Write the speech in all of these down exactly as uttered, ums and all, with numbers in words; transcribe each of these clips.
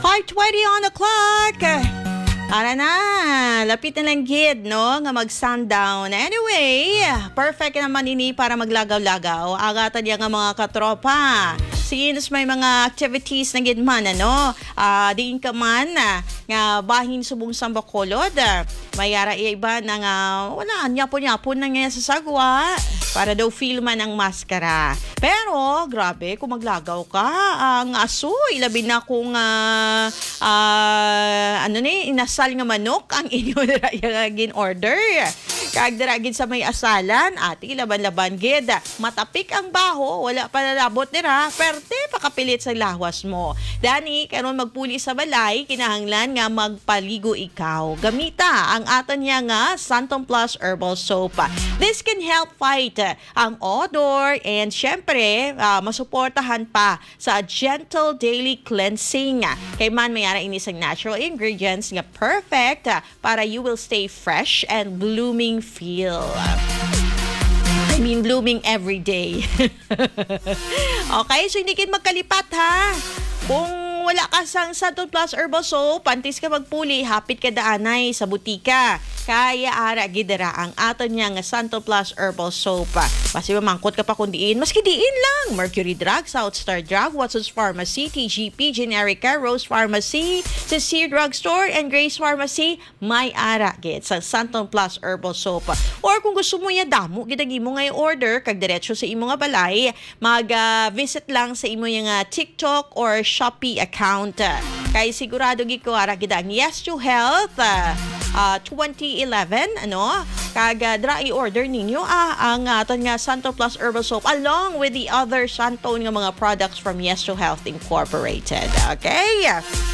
five twenty on the clock. Para na, lapit na lang gid, no? Nga mag-sundown. Anyway, perfect naman ini para maglagaw-lagaw. Agatan niya nga mga katropa. Since may mga activities na gid man, ano? Uh, diin ka man, uh, nga bahin subong sa Bacolod. Uh, may ara iba na nga, wala, nyapo-nyapo na nga sa sagwa. Para daw feel man ang maskara. Pero, grabe, kung maglagaw ka, ang asoy, labi na kung, uh, uh, ano ni, inasal nga manok ang inyo na gin order. Kagdaragid sa may asalan, ati, laban-laban gid. Matapik ang baho, wala pa nalabot nira, perte, pakapilit sa lahwas mo. Dani, karon magpuli sa balay, kinahanglan nga magpaligo ikaw. Gamita ang aton niya nga Santon Plus Herbal Soap. This can help fight ang odor and syempre uh, masuportahan pa sa gentle daily cleansing. Kay man mayara ini sa natural ingredients nga perfect uh, para you will stay fresh and blooming feel. I mean, blooming every day. Okay, so hindi kin magkalipat ha. Kung wala ka sang Santon Plus Herbal Soap, pantis ka magpuli, hapit ka daanay sa butika. Kaya ara gidera ang aton niya nga Santon Plus Herbal Soap. Basi mamangkot ka pa kung diin, maski diin lang. Mercury Drug, Southstar Drug, Watson's Pharmacy, T G P, Generica, Rose Pharmacy, Sincere Drug Store, and Grace Pharmacy, may ara gid sa Santon Plus Herbal Soap. Or kung gusto mo ya damo, gidagi mo nga order kag diretso sa imo nga balay, mag-visit uh, lang sa imo yung uh, TikTok or Shopee account. Kay sigurado gid ko ara gid ang Yes to Health uh, uh, twenty eleven, ano, kag uh, dra i-order ninyo ah, ang aton nga Santon Plus Herbal Soap along with the other Santon nga mga products from Yes to Health Incorporated. Okay?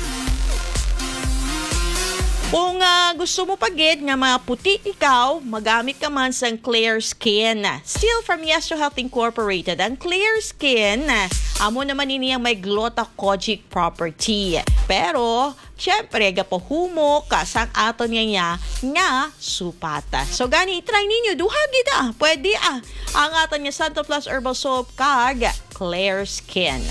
Kung uh, gusto mo pagid nga mga puti ikaw, magamit ka man sa Clear Skin. Still from Yes to Health Incorporated. Ang Clear Skin, amo naman ini ang may glucocorticoid property. Pero, syempre, gapahumo ka sang ato niya niya nga supata. So, gani, try ninyo. Duha gid ah. Pwede ah. Ang ato niya Santon Plus Herbal Soap kag Clear Skin.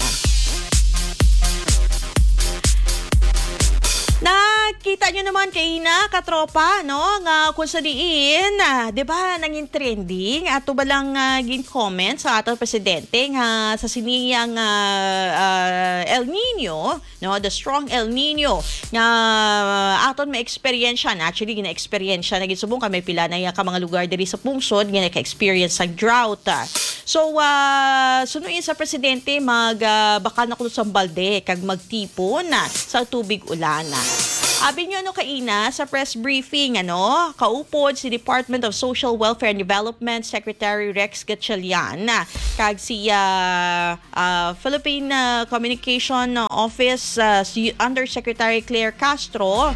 Nakita nyo naman kay Ina, katropa, no? Nga kung sa diin, ah, di ba, nanging trending, ato ba lang uh, gin-comment sa atong presidente nga sa siniyang uh, uh, El Nino, no? The strong El Nino, nga uh, aton may experience siya. Actually, gina-experience siya. Nagisubong kami pila na ka mga lugar diri sa pungsod, gina-experience sa drought. So, uh, sunuin sa presidente, mag, uh, baka na sa balde, kag magtipon na sa tubig ulan. Abi nyo ano kaina sa press briefing, ano, kaupod si Department of Social Welfare and Development Secretary Rex Gatchalian, kag si uh, uh, Philippine uh, Communication Office uh, si Undersecretary Claire Castro.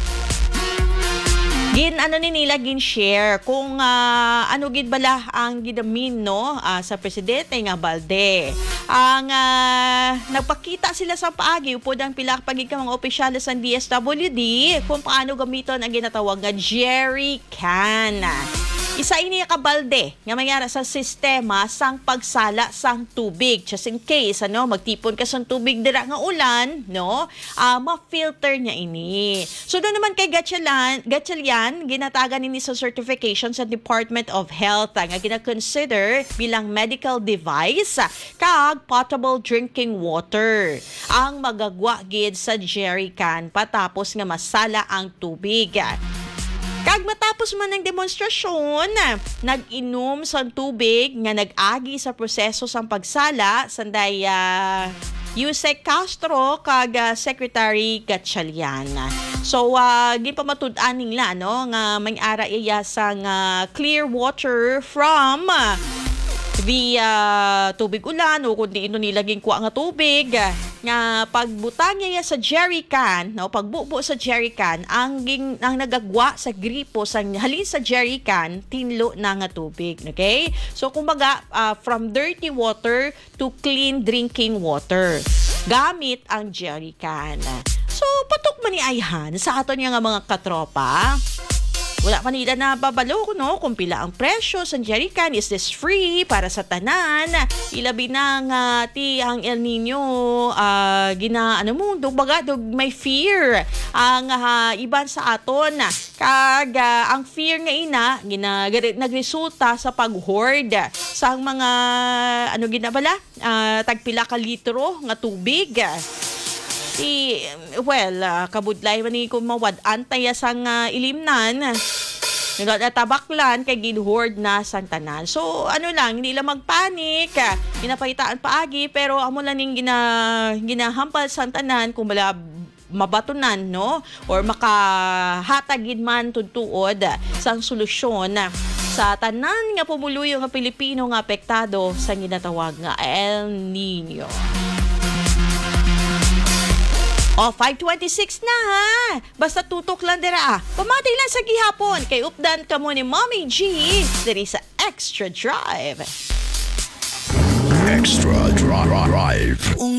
Gin ano ni nila gin share kung uh, ano gid bala ang gidamin no uh, sa presidente nga balde. Ang uh, nagpakita sila sa paagi upod ang pila pagig ka mga opisyal sa D S W D kung paano gamiton ang ginatawag nga jerry can. Isa ini ka balde nga mayara sa sistema sang pagsala sang tubig. Just in case ano magtipon ka sang tubig dira nga ulan, no? Uh, ma-filter niya ini. So doon naman kay Gatchalian, Gatchalian ginatagan ini sa certification sa Department of Health nga gina-consider bilang medical device kag potable drinking water ang magagwa gid sa jerry can patapos nga masala ang tubig. Kag matapos man ng demonstrasyon, nag-inom sa tubig nga nag-agi sa proseso sang pagsala sanday uh, Yusek Castro kag uh, Secretary Gatchalian. So, uh, gipamatud-an nila no nga may ara iya sang uh, clear water from uh, the uh, tubig ulan o kundi ino nilaging kuha nga tubig nga pagbutang niya sa jerry can, no, pagbubo sa jerry can, ang, ging, ang nagagwa sa gripo sa halin sa jerry can, tinlo na nga tubig. Okay? So, kumbaga, uh, from dirty water to clean drinking water. Gamit ang jerry can. So, patok man ni Ayhan sa ato niya nga mga katropa. Wala pa nila na babalo no kung pila ang presyo sa jerican. Is this free para sa tanan? Ilabi na nga ti ang El Nino uh, gina ano mo dog baga dog may fear ang uh, iban sa aton kag uh, ang fear nga ina gina nagresulta sa pag-hoard sa mga ano ginabala uh, tagpila ka litro nga tubig. I, well, uh, kabudlay man ni kung mawad antay sang uh, ilimnan. Natabaklan kay ginhoard na santanan. So, ano lang, hindi lang magpanik. Ginapahitaan paagi, pero amo lang yung gina, ginahampal santanan kung bala mabatunan, no? Or makahatagid man tutuod sang solusyon sa tanan nga pumuluyo nga Pilipino nga apektado sa ginatawag nga El Nino. O, oh, five twenty-six na ha. Basta tutok lang dira. Pamati lang sa gihapon. Kay updan ka mo ni Mommy G. Diri sa Extra Drive. Extra Drive.